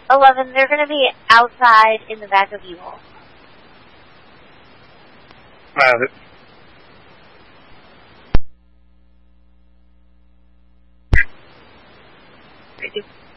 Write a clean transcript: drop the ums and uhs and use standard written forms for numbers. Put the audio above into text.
11, they're going to be outside in the back of U-Haul. I have it. Thank you.